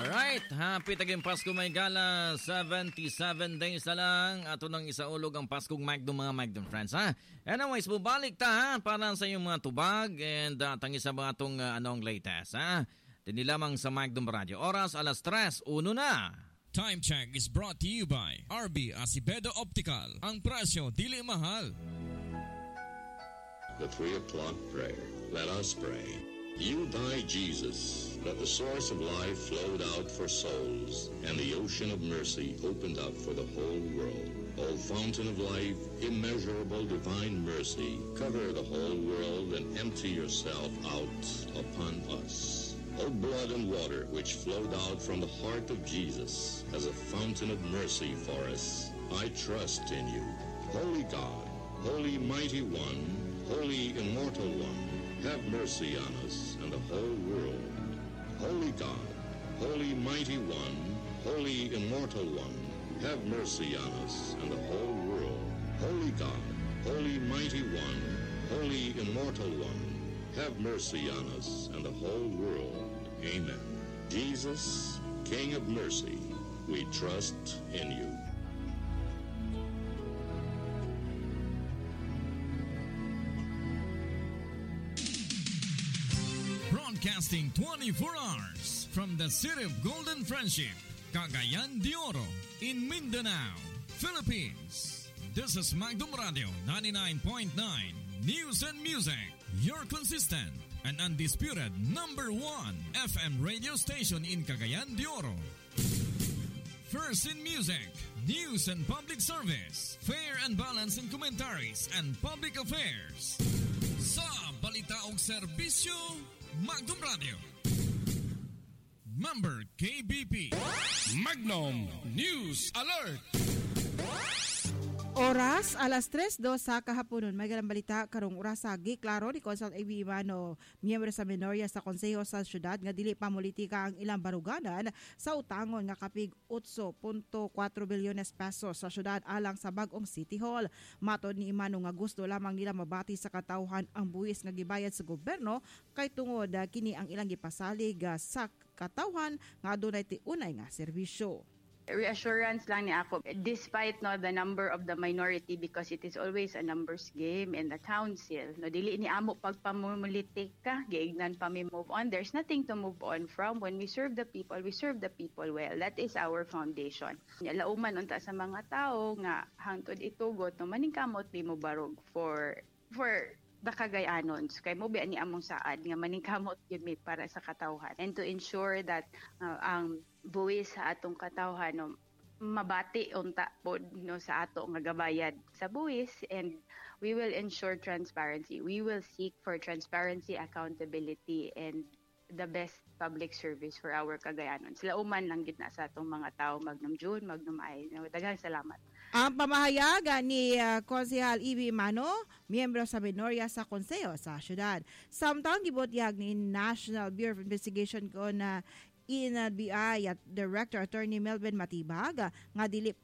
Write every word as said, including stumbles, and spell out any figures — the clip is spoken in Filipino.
Alright, happy taging Pasko may gala. seventy-seven days na lang. Ato nang isaulog ang Paskong Magdum mga Magdum friends ha. Anyways, bubalik ta ha para sa iyong mga tubag and uh, tangi sa mga itong uh, anong latest ha. Dini lamang sa Magdum Radio. Oras alas tres, uno na. Time check is brought to you by R B Acevedo Optical. Ang presyo dili mahal. The three o'clock prayer. Let us pray. You died, Jesus, that the source of life flowed out for souls, and the ocean of mercy opened up for the whole world. O fountain of life, immeasurable divine mercy, cover the whole world and empty yourself out upon us. O blood and water which flowed out from the heart of Jesus as a fountain of mercy for us, I trust in you. Holy God, Holy Mighty One, Holy Immortal One, have mercy on us and the whole world. Holy God, Holy Mighty One, Holy Immortal One, have mercy on us and the whole world. Holy God, Holy Mighty One, Holy Immortal One, have mercy on us and the whole world. Amen. Jesus, King of mercy, we trust in you. Broadcasting twenty-four hours from the city of Golden Friendship, Cagayan de Oro, in Mindanao, Philippines. This is Magdum Radio ninety-nine point nine News and Music, your consistent and undisputed number one F M radio station in Cagayan de Oro. First in music, news and public service, fair and balanced in commentaries and public affairs. Sa balita og serbisyo, Magdum Radio. Member K B P. Magnum News Alert. Oras, alas tres dos sa kahaponon. May ganang balita karong oras sa giklaro ni Consul A B Imano, miyembro sa minorya sa Konseho sa Syudad nga dili pamulitika ang ilang baruganan sa utangon nga kapig eight point four bilyones pesos sa syudad alang sa bag-ong City Hall. Matod ni Imano nga gusto lamang nila mabati sa katawhan ang buwis nga gibayad sa gobyerno kay tungod uh, kini ang ilang gipasalig uh, sa katawhan nga adunay tiunay nga serbisyo. Reassurance lang ni ako, despite no the number of the minority, because it is always a numbers game in the council, no dili ni amo pagpamumulitik ka, giignan pa mi move on. There's nothing to move on from. When we serve the people, we serve the people well. That is our foundation. Lauman unta sa mga tao nga hangtod itugot no maningkamot di mo barog for for the Cagayanons, kay mo biya ni among saad nga maningkamot gyud mi para sa katawhan, and to ensure that uh, ang buwis sa atong katawhan no mabati unta pod no sa ato nga gabayad sa buwis, and we will ensure transparency. We will seek for transparency, accountability, and the best public service for our Cagayanons. Lauman lang gid na sa atong mga tao. Magnum June, Magnum Ay. Daghang salamat. Ang pamahayagan ni uh, Konsehal E B Imano, miyembro sa minorya sa Konseho sa Syudad. Samtang gibutyag ni National Bureau of Investigation ko na N B I at Director Attorney Melvin Matibag nga dili